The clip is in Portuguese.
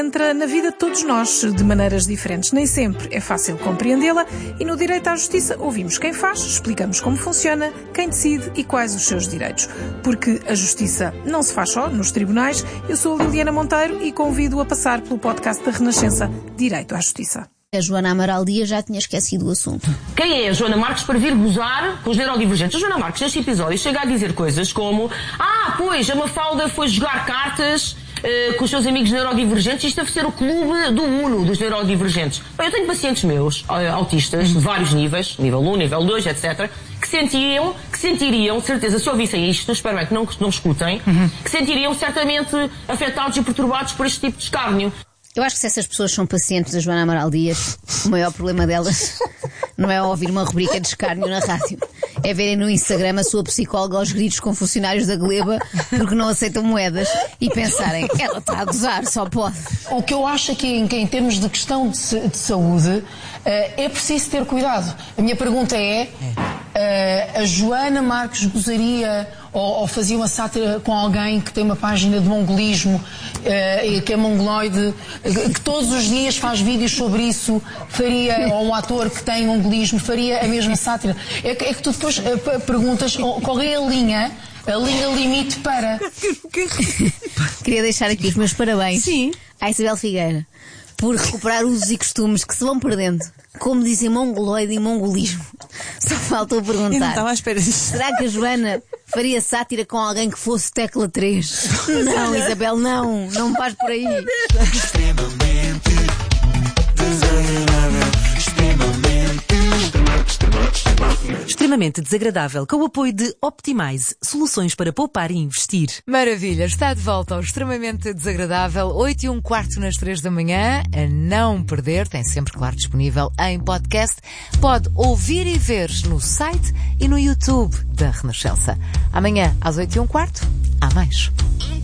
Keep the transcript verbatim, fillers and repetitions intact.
Entra na vida de todos nós, de maneiras diferentes. Nem sempre é fácil compreendê-la e no direito à justiça ouvimos quem faz, explicamos como funciona, quem decide e quais os seus direitos. Porque a justiça não se faz só nos tribunais. Eu sou a Liliana Monteiro e convido-o a passar pelo podcast da Renascença Direito à Justiça. A Joana Amaral Dias já tinha esquecido o assunto. Quem é a Joana Marques para vir gozar com os neurodivergentes? A Joana Marques, neste episódio, chega a dizer coisas como: Ah, pois, a Mafalda foi jogar cartas uh, com os seus amigos neurodivergentes. Isto deve ser o clube do Uno dos neurodivergentes. Bem, eu tenho pacientes meus, uh, autistas, de vários níveis, nível um, nível dois, etcétera, que sentiam, que sentiriam, de certeza, se ouvissem isto, espero bem que não, não escutem, uhum. que sentiriam certamente afetados e perturbados por este tipo de escárnio. Eu acho que se essas pessoas são pacientes da Joana Amaral Dias, o maior problema delas não é ouvir uma rubrica de escárnio na rádio. É verem no Instagram a sua psicóloga aos gritos com funcionários da Gleba porque não aceitam moedas e pensarem, ela está a gozar, só pode. O que eu acho aqui em, em termos de questão de, de saúde uh, é preciso ter cuidado. A minha pergunta é, uh, a Joana Marques gozaria ou, ou fazia uma sátira com alguém que tem uma página de mongolismo, uh, que é mongoloide, que todos os dias faz vídeos sobre isso, faria, ou um ator que tem mongolismo, faria a mesma sátira? É que, é que tu depois uh, perguntas qual é a linha, a linha limite para... Queria deixar aqui os meus parabéns Sim. à Isabel Figueira por recuperar usos e costumes que se vão perdendo. Como dizem mongoloide e mongolismo. Só faltou perguntar. Eu não estava à espera disso. Será que a Joana faria sátira com alguém que fosse tecla três? Não, Isabel, não. Não me faz por aí. Extremamente desagradável. Extremamente Extremamente desagradável, com o apoio de Optimize, soluções para poupar e investir. Maravilha, está de volta ao Extremamente Desagradável, oito e um quarto nas três da manhã, a não perder, tem sempre, claro, disponível em podcast. Pode ouvir e ver no site e no YouTube da Renascença. Amanhã, às oito e um quarto, há mais.